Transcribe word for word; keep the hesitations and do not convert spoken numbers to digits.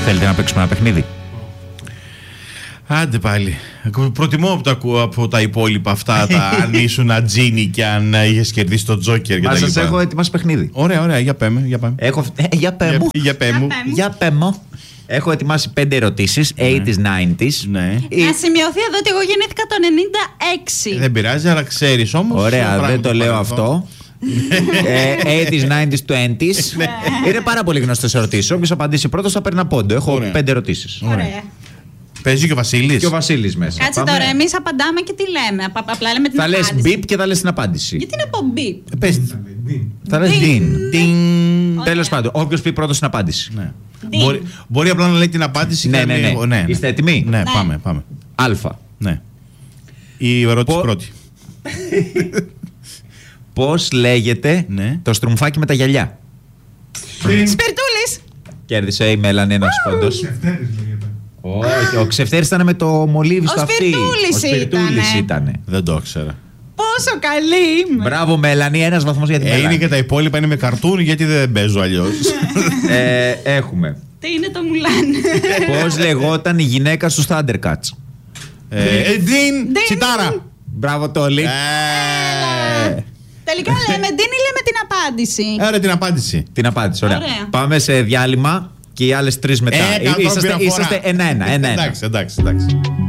Θέλετε να παίξουμε ένα παιχνίδι? Άντε πάλι. Προτιμώ από τα, από τα υπόλοιπα αυτά τα αν ήσουν τζίνι και αν είχε κερδίσει το Τζόκερ και Μα τα σας λοιπά. έχω ετοιμάσει παιχνίδι. Ωραία, ωραία, για πέμε. Για, πάμε. Έχω... Ε, για πέ μου. Για, για πέ μου. Για πέ μου. Έχω ετοιμάσει πέντε ερωτήσεις, ογδόντα, ενενήντα. Ναι. Να σημειωθεί εδώ ότι εγώ γεννήθηκα το ενενήντα έξι. Δεν πειράζει, αλλά ξέρεις όμως. Ωραία, δεν το λέω αυτό. ε, ογδόντα, ενενήντα, είκοσι. Είναι πάρα πολύ γνωστές ερωτήσεις. Όποιος απαντήσει πρώτος θα παίρνει ένα πόντο. Έχω Ωραία. πέντε ερωτήσεις. Ωραία. Παίζει και ο Βασίλης. Και ο Βασίλης μέσα. Κάτσε Πάμε. τώρα, εμείς απαντάμε και τι λέμε. Απα- Απλά λέμε την Θα λες απάντηση. μπιπ και θα λες την απάντηση. Γιατί να πω μπιπ. Ε, Πες. Θα λες Ντιν. din. Ωραία. Τέλος πάντων, όποιος πει πρώτος την απάντηση. Ναι. Ντιν. Μπορεί, μπορεί απλά να λέει την απάντηση. Ναι, και να ναι, λέει- ναι. Είστε έτοιμοι? Ναι, Ναι. πάμε, πάμε. Α. Ναι. Η ερώτηση Πο- πρώτη. Πώς λέγεται Ναι. το στρουμφάκι με τα γυαλιά? Σπιρτούλης. Κέρδισε η Μέλανη ένας πόντος. Όχι, ο Ξεφτέρης ήταν με το μολύβι Ο στο αυτί. Σπιρτούλης Ο Σπιρτούλης ήτανε. ήτανε. Δεν το ήξερα. Πόσο καλή είμαι. Μπράβο Μέλανη, ένας βαθμός για την Ε, είναι Μέλανη. και τα υπόλοιπα είναι με καρτούν γιατί δεν παίζω αλλιώς. Ε, έχουμε. Τι είναι το Μουλάν. Πώς λεγόταν η γυναίκα στους Thundercats? ε, ε, Ντιν, Ντιν. τσιτάρα. Μπράβο Τόλι. Ε, Τελικά λέμε την ή λέμε την απάντηση. Άρα την απάντηση. Την απάντηση, ωραία. Ωραία. Πάμε σε διάλειμμα και οι άλλες τρεις μετά. Ε, κάνω είσαστε, πρώτη φορά. είσαστε ένα-ένα. ένα-ένα. Εντάξει, εντάξει, εντάξει.